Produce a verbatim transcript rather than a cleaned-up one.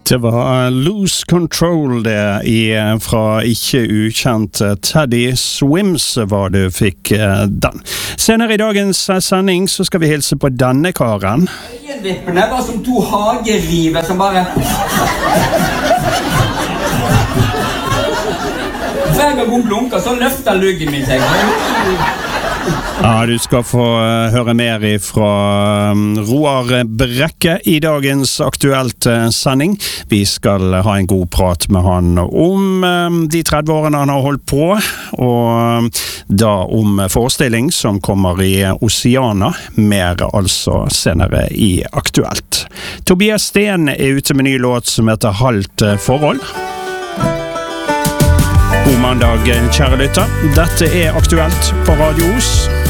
Det var Lose Control det i, fra ikke ukjent Teddy Swims var du fikk den. Senere i dagens sending så skal vi hilse på denne karen. Øyenvippene var som to hageriver som bare... Hver gang hun blunker så løfter luggen min seg. Ja, du skal få uh, høre mer fra um, Roar Brekke i dagens aktuelt uh, sending. Vi skal uh, ha en god prat med han om um, de tretti årene han har holdt på, og um, da om forestilling som kommer i Oceana, mer altså senere i aktuelt. Tobias Sten er ute med ny låt som heter Halvt uh, forhold. God mandag, kjære lytter. Dette er aktuelt på Radio Os.